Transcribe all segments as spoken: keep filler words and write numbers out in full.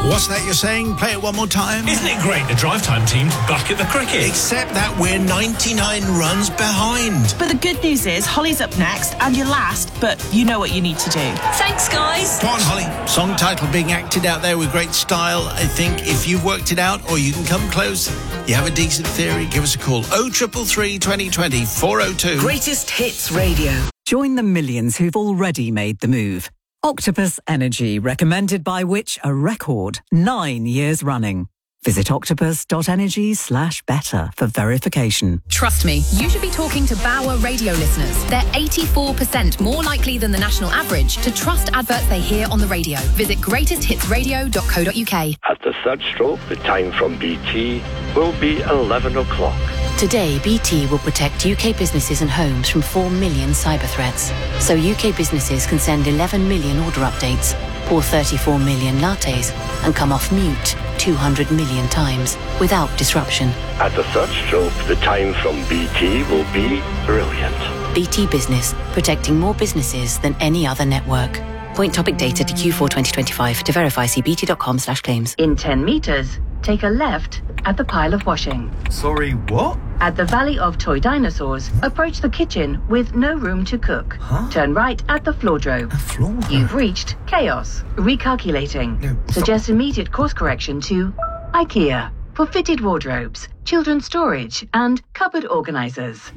What's that you're saying? Play it one more time. Isn't it great the Drive Time team's back at the cricket? Except that we're ninety-nine runs behind. But the good news is Holly's up next and you're last, but you know what you need to do. Thanks, guys. Come on, Holly. Song title being acted out there with great style. I think if you've worked it out or you can come close, you have a decent theory, give us a call. oh three three three, twenty twenty, four oh two. Greatest Hits Radio. Join the millions who've already made the move. Octopus Energy, recommended by which a record nine years running. Visit octopus.energy slash better for verification. Trust me, you should be talking to Bauer radio listeners. They're eighty-four percent more likely than the national average to trust adverts they hear on the radio. Visit greatest hits radio dot co dot uk. At the third stroke, the time from B T will be eleven o'clock. Today, B T will protect U K businesses and homes from four million cyber threats. So U K businesses can send eleven million order updates, pour thirty-four million lattes, and come off mute two hundred million times without disruption. At the third stroke, the time from B T will be brilliant. B T Business, protecting more businesses than any other network. Point topic data to Q four twenty twenty-five. To verify, see bt.com slash claims. In ten metres, take a left at the pile of washing. Sorry, what? At the Valley of Toy Dinosaurs, approach the kitchen with no room to cook. Huh? Turn right at the Floordro. A floor? You've reached chaos. Recalculating. No, stop. Suggest immediate course correction to IKEA for fitted wardrobes, children's storage, and cupboard organisers.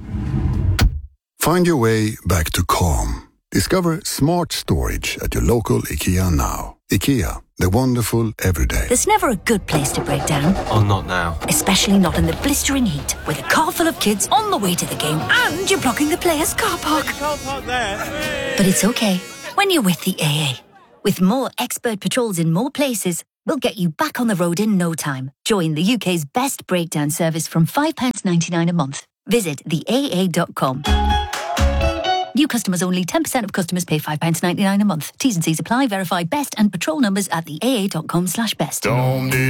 Find your way back to calm. Discover smart storage at your local IKEA now. IKEA, the wonderful everyday. There's never a good place to break down. Oh, not now. Especially not in the blistering heat, with a car full of kids on the way to the game and you're blocking the players' car park. Car park there. But it's okay when you're with the A A. With more expert patrols in more places, we'll get you back on the road in no time. Join the U K's best breakdown service from five pounds ninety-nine a month. Visit the A A dot com. New customers only. ten percent of customers pay five pounds ninety-nine a month. T's and C's apply. Verify best and patrol numbers at the A A dot com slash best. With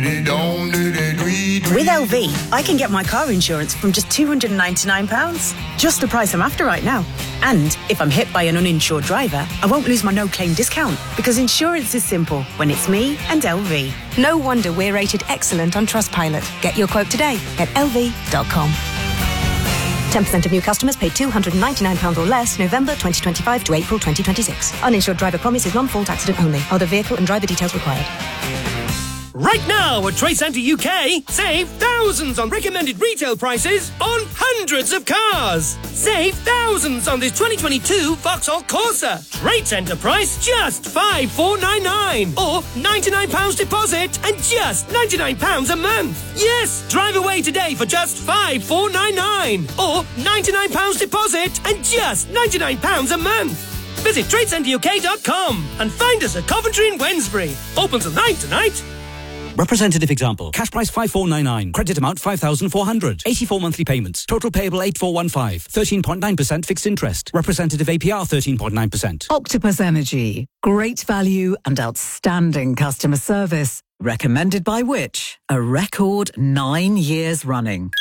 L V, I can get my car insurance from just two hundred ninety-nine pounds. Just the price I'm after right now. And if I'm hit by an uninsured driver, I won't lose my no-claim discount, because insurance is simple when it's me and L V. No wonder we're rated excellent on Trustpilot. Get your quote today at L V dot com. ten percent of new customers pay two hundred ninety-nine pounds or less November twenty twenty-five to April twenty twenty-six. Uninsured driver promise is non-fault accident only. Other vehicle and driver details required. Right now at Trade Centre U K, save thousands on recommended retail prices on hundreds of cars. Save thousands on this twenty twenty-two Vauxhall Corsa. Trade Centre price just five thousand four hundred ninety-nine or ninety-nine pounds deposit and just ninety-nine pounds a month. Yes, drive away today for just five thousand four hundred ninety-nine or ninety-nine pounds deposit and just ninety-nine pounds a month. Visit trade centre U K dot com and find us at Coventry and Wednesbury. Open till nine tonight. Representative example. Cash price five thousand four hundred ninety-nine. Credit amount five thousand four hundred. eighty-four monthly payments. Total payable eight thousand four hundred fifteen. thirteen point nine percent fixed interest. Representative A P R thirteen point nine percent. Octopus Energy. Great value and outstanding customer service. Recommended by which? A record nine years running.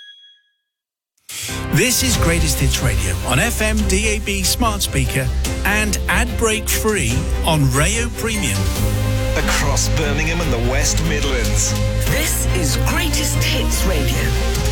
This is Greatest Hits Radio on F M, D A B, smart speaker, and ad break free on Rayo Premium. Across Birmingham and the West Midlands. This is Greatest Hits Radio.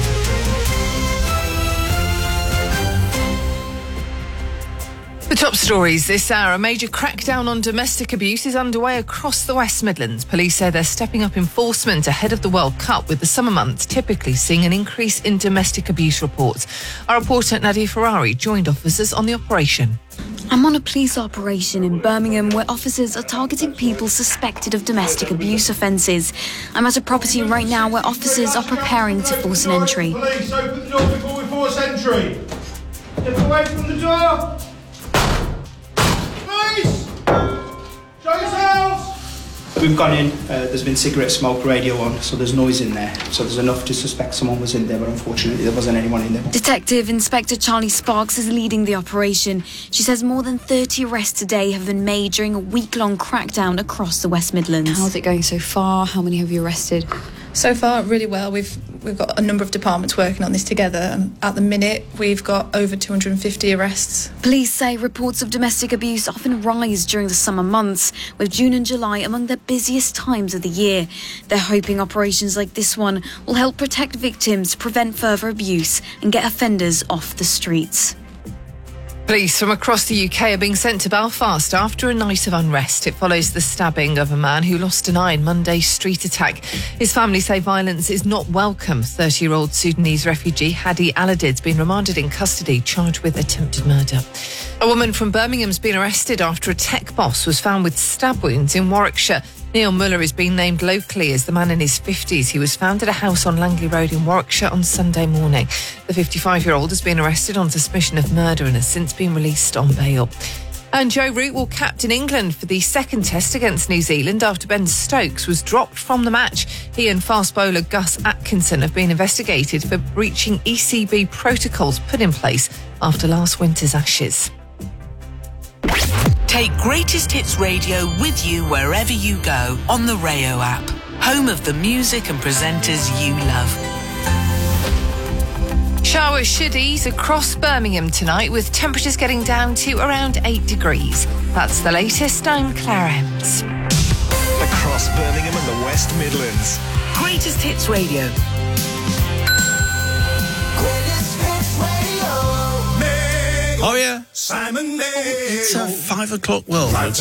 The top stories this hour. A major crackdown on domestic abuse is underway across the West Midlands. Police say they're stepping up enforcement ahead of the World Cup, with the summer months typically seeing an increase in domestic abuse reports. Our reporter Nadia Ferrari joined officers on the operation. I'm on a police operation in Birmingham where officers are targeting people suspected of domestic abuse offences. I'm at a property right now where officers are preparing to force an entry. Police, open the door before we force entry. Get away from the door. Police! Show yourselves! We've gone in, uh, there's been cigarette smoke, radio on, so there's noise in there. So there's enough to suspect someone was in there, but unfortunately there wasn't anyone in there. Detective Inspector Charlie Sparks is leading the operation. She says more than thirty arrests today have been made during a week-long crackdown across the West Midlands. How's it going so far? How many have you arrested? So far, really well. We've we've got a number of departments working on this together, and at the minute we've got over two hundred fifty arrests. Police say reports of domestic abuse often rise during the summer months, with June and July among the busiest times of the year. They're hoping operations like this one will help protect victims, prevent further abuse and get offenders off the streets. Police from across the U K are being sent to Belfast after a night of unrest. It follows the stabbing of a man who lost an eye in Monday's street attack. His family say violence is not welcome. thirty-year-old Sudanese refugee Hadi Aladid's been remanded in custody, charged with attempted murder. A woman from Birmingham's been arrested after a tech boss was found with stab wounds in Warwickshire. Neil Muller is being named locally as the man in his fifties. He was found at a house on Langley Road in Warwickshire on Sunday morning. The fifty-five-year-old has been arrested on suspicion of murder and has since been released on bail. And Joe Root will captain England for the second test against New Zealand after Ben Stokes was dropped from the match. He and fast bowler Gus Atkinson have been investigated for breaching E C B protocols put in place after last winter's Ashes. Take Greatest Hits Radio with you wherever you go on the Rayo app, home of the music and presenters you love. Showers should ease across Birmingham tonight, with temperatures getting down to around eight degrees. That's the latest. I'm Claire Ems. Across Birmingham and the West Midlands. Greatest Hits Radio. Greatest Hits Radio. Oh, yeah. Simon It's a five o'clock world.